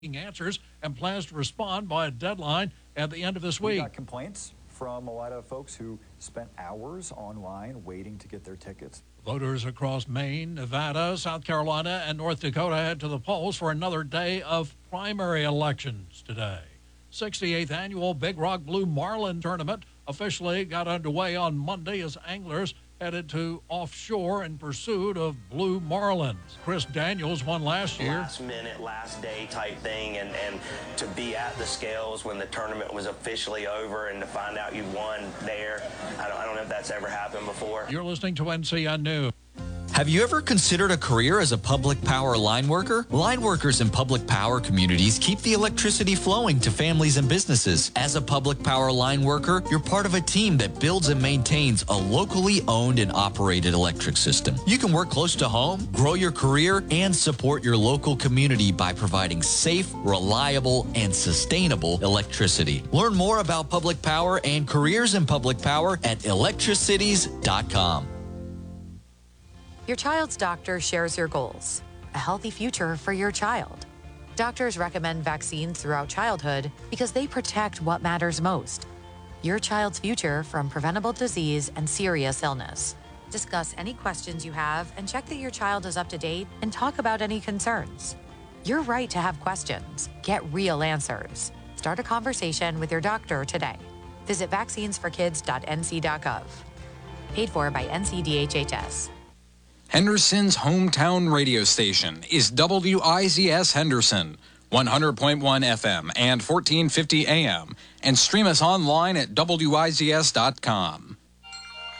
answers and plans to respond by a deadline at the end of this week. We got complaints from a lot of folks who spent hours online waiting to get their tickets. Voters across Maine, Nevada, South Carolina, and North Dakota head to the polls for another day of primary elections today. 68th annual Big Rock Blue Marlin tournament officially got underway on Monday as anglers headed to offshore in pursuit of blue marlins. Chris Daniels won last year. Last minute, last day type thing, and to be at the scales when the tournament was officially over and to find out you won there, I don't know if that's ever happened before. You're listening to NCN News. Have you ever considered a career as a public power line worker? Line workers in public power communities keep the electricity flowing to families and businesses. As a public power line worker, you're part of a team that builds and maintains a locally owned and operated electric system. You can work close to home, grow your career, and support your local community by providing safe, reliable, and sustainable electricity. Learn more about public power and careers in public power at electricities.com. Your child's doctor shares your goals, a healthy future for your child. Doctors recommend vaccines throughout childhood because they protect what matters most, your child's future from preventable disease and serious illness. Discuss any questions you have and check that your child is up to date and talk about any concerns. You're right to have questions. Get real answers. Start a conversation with your doctor today. Visit vaccinesforkids.nc.gov. Paid for by NCDHHS. Henderson's hometown radio station is WIZS Henderson, 100.1 FM and 1450 AM, and stream us online at WIZS.com.